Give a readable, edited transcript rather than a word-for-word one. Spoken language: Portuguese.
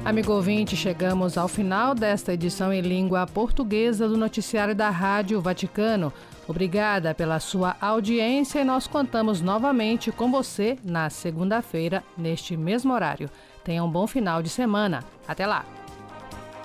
Amigo ouvinte, chegamos ao final desta edição em língua portuguesa do Noticiário da Rádio Vaticano. Obrigada pela sua audiência e nós contamos novamente com você na segunda-feira, neste mesmo horário. Tenha um bom final de semana. Até lá!